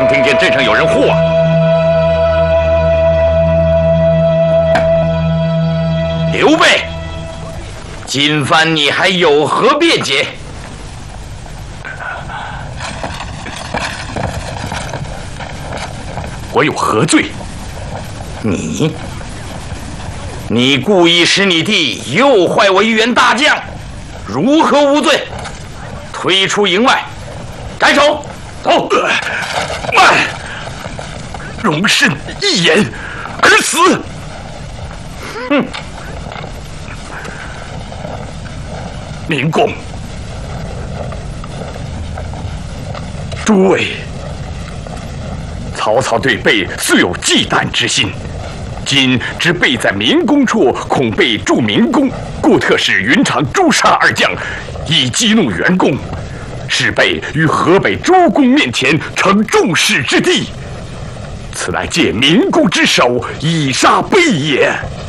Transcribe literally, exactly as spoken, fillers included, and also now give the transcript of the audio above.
听见镇上有人呼啊！刘备，今番你还有何辩解？ 我有何罪？ 你，你故意使你弟诱坏我一员大将，如何无罪？推出营外，斩首！走！ 慢！容身一言而死。 哼！ 明公，诸位，曹操对备素有忌惮之心，今知备在明公处，恐被助明公，故特使云长、诛杀二将，以激怒袁公，使备于河北诸公面前成众矢之的。此乃借明公之手，以杀备也。